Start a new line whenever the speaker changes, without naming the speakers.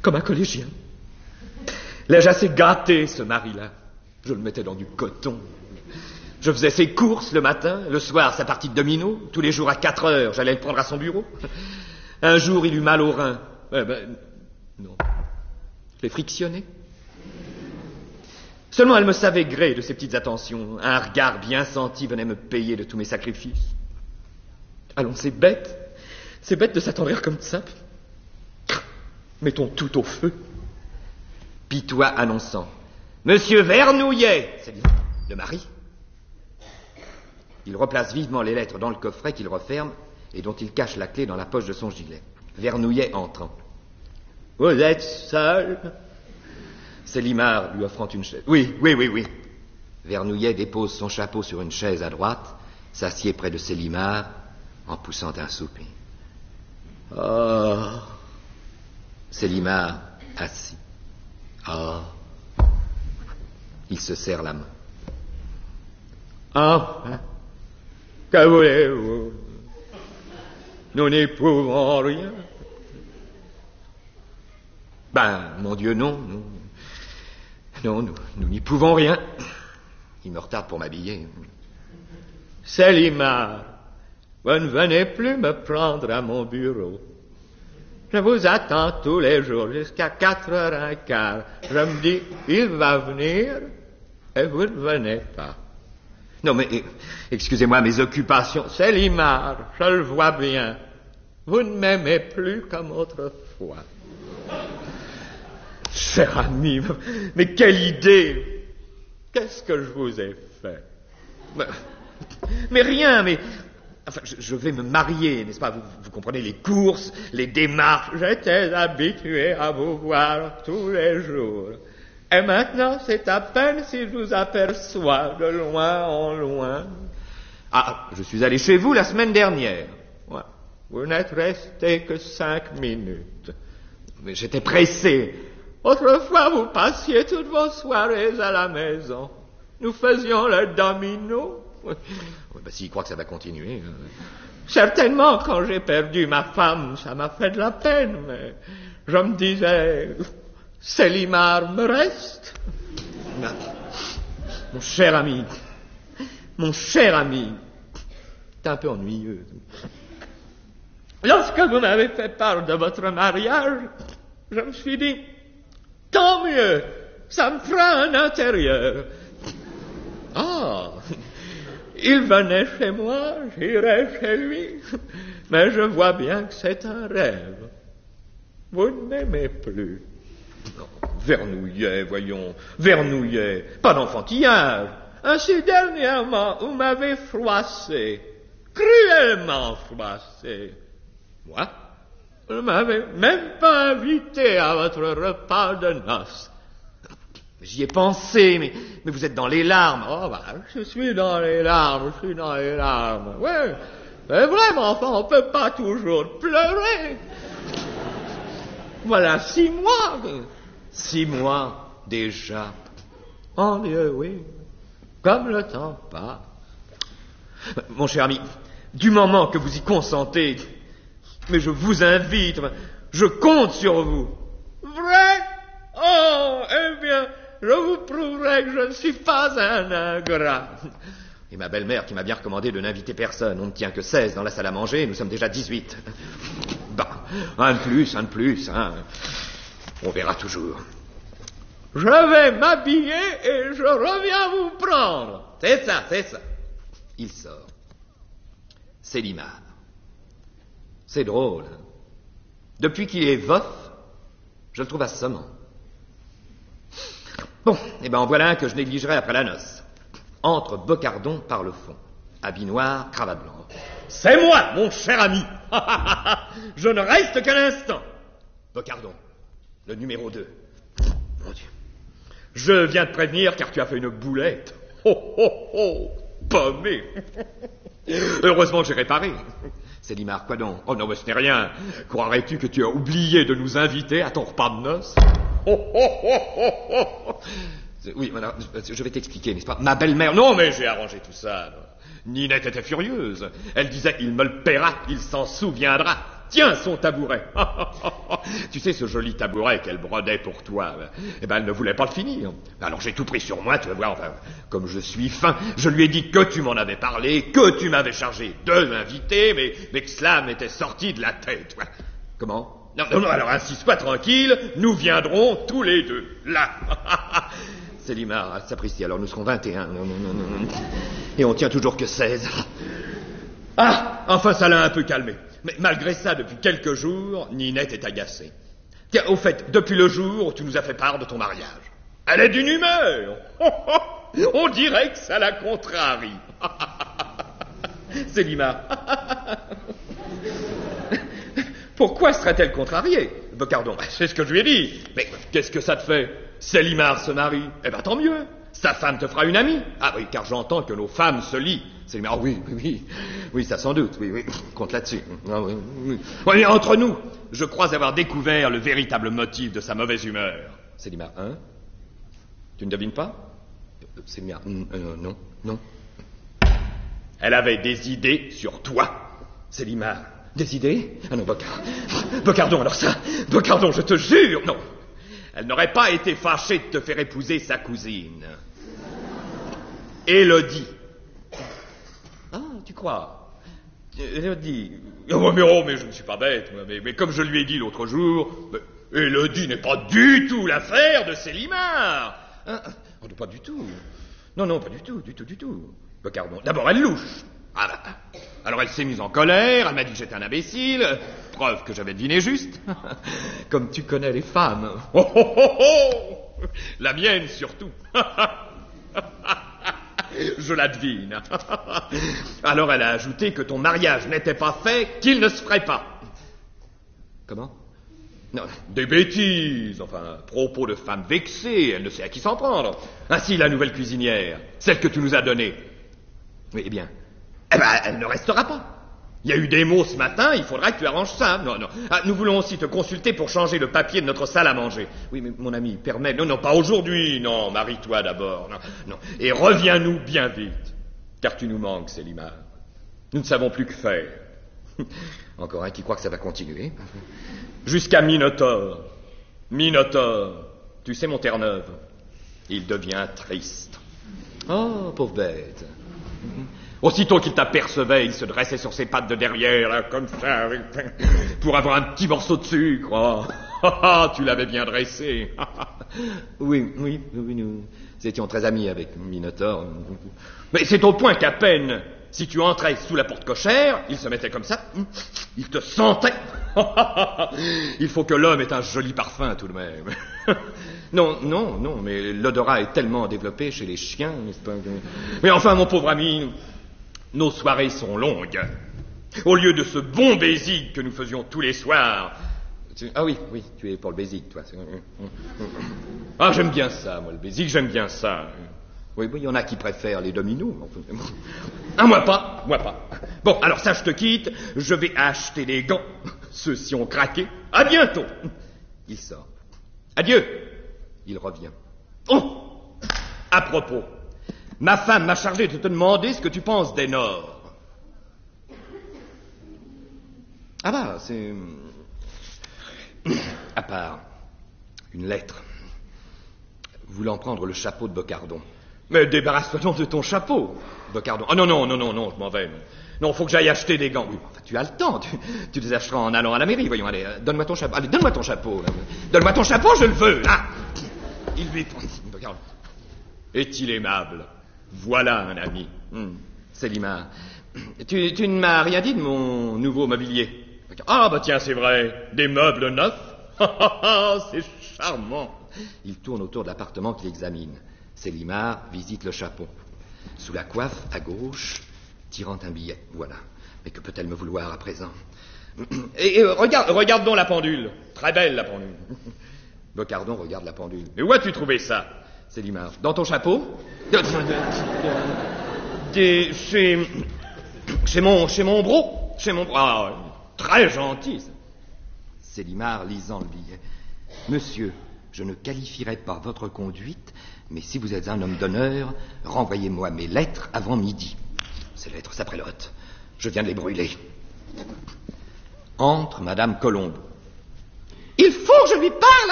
comme un collégien. L'ai-je assez gâté, ce mari-là? Je le mettais dans du coton. Je faisais ses courses le matin, le soir sa partie de domino, tous les jours à 4 heures, j'allais le prendre à son bureau. Un jour, il eut mal au rein. Non. Je l'ai frictionné. Seulement, elle me savait gré de ses petites attentions. Un regard bien senti venait me payer de tous mes sacrifices. Allons, c'est bête. C'est bête de s'attendrir comme ça. Mettons tout au feu. Pitois annonçant. Monsieur Vernouillet, c'est le mari. Il replace vivement les lettres dans le coffret qu'il referme et dont il cache la clé dans la poche de son gilet. Vernouillet entrant. Vous êtes seul? Célimare lui offrant une chaise. Oui. Vernouillet dépose son chapeau sur une chaise à droite, s'assied près de Célimare en poussant un soupir. Oh. Célimare assis. Oh. Il se serre la main. Enfin, que voulez-vous? Nous n'y pouvons rien. Mon Dieu, non. Non, nous n'y pouvons rien. Il me retarde pour m'habiller. Célimare, vous ne venez plus me prendre à mon bureau. Je vous attends tous les jours jusqu'à 4h15. Je me dis, il va venir, et vous ne venez pas. Non, mais, excusez-moi, mes occupations. Célimare, je le vois bien. Vous ne m'aimez plus comme autrefois. Cher ami, mais quelle idée! Qu'est-ce que je vous ai fait? Mais rien, mais... Enfin, je vais me marier, n'est-ce pas? Vous comprenez, les courses, les démarches. J'étais habitué à vous voir tous les jours. Et maintenant, c'est à peine si je vous aperçois de loin en loin. Ah, je suis allé chez vous la semaine dernière. Ouais. Vous n'êtes resté que 5 minutes. Mais j'étais pressé. Autrefois, vous passiez toutes vos soirées à la maison. Nous faisions le domino. S'il croit que ça va continuer. Certainement, quand j'ai perdu ma femme, ça m'a fait de la peine, mais je me disais, Célimare me reste. Mon cher ami, c'est un peu ennuyeux. Lorsque vous m'avez fait part de votre mariage, je me suis dit, tant mieux, ça me fera un intérieur. Ah, il venait chez moi, j'irais chez lui, mais je vois bien que c'est un rêve. Vous ne m'aimez plus. Non, Vernouillet, voyons, Vernouillet, pas d'enfantillage. Ainsi dernièrement, vous m'avez froissé, cruellement froissé. Moi, vous ne m'avez même pas invité à votre repas de noces. J'y ai pensé, mais vous êtes dans les larmes. Oh, je suis dans les larmes. Ouais, mais vraiment, enfin, on peut pas toujours pleurer. Voilà 6 mois. 6 mois, déjà. Oh Dieu, oui. Comme le temps passe. Mon cher ami, du moment que vous y consentez, mais je vous invite, je compte sur vous. Vrai? Oh, eh bien, je vous prouverai que je ne suis pas un ingrat. Et ma belle-mère qui m'a bien recommandé de n'inviter personne. On ne tient que 16 dans la salle à manger, nous sommes déjà 18. Un de plus, hein. On verra toujours. Je vais m'habiller et je reviens vous prendre. C'est ça. Il sort. Célimare. C'est drôle. Hein. Depuis qu'il est veuf, je le trouve assommant. Bon, en voilà un que je négligerai après la noce. Entre Bocardon par le fond. Habit noir, cravate blanche. C'est moi, mon cher ami. Je ne reste qu'un instant. Bocardon, le numéro 2. Mon Dieu. Je viens de prévenir car tu as fait une boulette. Pommé. Heureusement que j'ai réparé. Célimare, quoi donc? Oh non, mais ce n'est rien. Croirais-tu que tu as oublié de nous inviter à ton repas de noces? Oui, alors, je vais t'expliquer, n'est-ce pas? Ma belle-mère... Non, mais j'ai arrangé tout ça. Ninette était furieuse. Elle disait, il me le paiera, il s'en souviendra. Tiens, son tabouret. Tu sais, ce joli tabouret qu'elle brodait pour toi, eh ben, elle ne voulait pas le finir. Alors j'ai tout pris sur moi, tu vas voir, enfin, comme je suis fin, je lui ai dit que tu m'en avais parlé, que tu m'avais chargé de m'inviter, mais que cela m'était sorti de la tête. Comment? Non, alors ainsi soit tranquille, nous viendrons tous les deux, là. Célimare, sapristi, alors nous serons 21. Non. Et on tient toujours que 16. Ah, enfin ça l'a un peu calmé. Mais malgré ça, depuis quelques jours, Ninette est agacée. Tiens, au fait, depuis le jour où tu nous as fait part de ton mariage, elle est d'une humeur. On dirait que ça la contrarie. Célimare. Pourquoi serait-elle contrariée? Bocardon, c'est ce que je lui ai dit. Mais qu'est-ce que ça te fait? Célimare se marie. Eh ben tant mieux. Sa femme te fera une amie. Ah oui, car j'entends que nos femmes se lient. Célimare, oui, ça sans doute, oui, compte là-dessus. Ah, oui, entre nous, je crois avoir découvert le véritable motif de sa mauvaise humeur. Célimare, hein? Tu ne devines pas? Célimare, non. Elle avait des idées sur toi. Célimare, des idées? Ah non, Bocardon, alors ça, Bocardon, je te jure, non. Elle n'aurait pas été fâchée de te faire épouser sa cousine. Élodie. Ah, tu crois? Élodie. Oh, mais je ne suis pas bête. Mais comme je lui ai dit l'autre jour, Élodie n'est pas du tout l'affaire de Célimare. Hein? Oh, pas du tout. Non, pas du tout. Bocardon. D'abord, elle louche. Alors elle s'est mise en colère, elle m'a dit que j'étais un imbécile, preuve que j'avais deviné juste. Comme tu connais les femmes. Oh, la mienne surtout. Je la devine. Alors elle a ajouté que ton mariage n'était pas fait, qu'il ne se ferait pas. Comment? Non, des bêtises, enfin, propos de femme vexée, elle ne sait à qui s'en prendre. Ainsi, la nouvelle cuisinière, celle que tu nous as donnée. Eh bien, elle ne restera pas. Il y a eu des mots ce matin, il faudra que tu arranges ça. Non. Ah, nous voulons aussi te consulter pour changer le papier de notre salle à manger. Oui, mais mon ami, permets... Non, pas aujourd'hui. Non, marie-toi d'abord. Non. Et reviens-nous bien vite. Car tu nous manques, Célimare. Nous ne savons plus que faire. Encore un qui croit que ça va continuer. Jusqu'à Minotaure. Tu sais mon Terre-Neuve. Il devient triste. Oh, pauvre bête. Aussitôt qu'il t'apercevait, il se dressait sur ses pattes de derrière, là, comme ça, pour avoir un petit morceau de sucre. Oh, tu l'avais bien dressé. Oui, nous étions très amis avec Minotaure. Mais c'est au point qu'à peine, si tu entrais sous la porte cochère, il se mettait comme ça, il te sentait. Il faut que l'homme ait un joli parfum tout de même. Non, mais l'odorat est tellement développé chez les chiens, n'est-ce pas? Mais enfin, mon pauvre ami, nos soirées sont longues. Au lieu de ce bon baiser que nous faisions tous les soirs... Ah oui, tu es pour le baiser, toi. Ah, j'aime bien ça, moi, le baiser, j'aime bien ça. Oui, il y en a qui préfèrent les dominos. Ah, moi pas. Bon, alors ça, je te quitte. Je vais acheter des gants. Ceux-ci ont craqué. À bientôt. Il sort. Adieu. Il revient. Oh, à propos, ma femme m'a chargé de te demander ce que tu penses d'Énore. Ah bah, c'est... À part une lettre voulant prendre le chapeau de Bocardon. Mais débarrasse-toi donc de ton chapeau, Bocardon. Oh non, je m'en vais. Non, faut que j'aille acheter des gants. Oui, enfin, tu as le temps, tu les achèteras en allant à la mairie. Voyons, allez, donne-moi ton chapeau. Allez, donne-moi ton chapeau. Là. Donne-moi ton chapeau, je le veux, là. Il lui prend... Bocardon. Est-il aimable? Voilà un ami. Célimare, tu ne m'as rien dit de mon nouveau mobilier. Ah, bah tiens, c'est vrai. Des meubles neufs. C'est charmant. Il tourne autour de l'appartement qu'il examine. Célimare visite le chapeau. Sous la coiffe, à gauche, tirant un billet. Voilà. Mais que peut-elle me vouloir à présent? Et regarde donc la pendule. Très belle, la pendule. Bocardon regarde la pendule. Mais où as-tu trouvé ça? Célimare. Dans ton chapeau? Chez mon bro. Ah, très gentil. Célimare lisant le billet. Monsieur, je ne qualifierai pas votre conduite, mais si vous êtes un homme d'honneur, renvoyez-moi mes lettres avant midi. Ces lettres s'apprélotent. Je viens de les brûler. Entre Madame Colombo. Il faut que je lui parle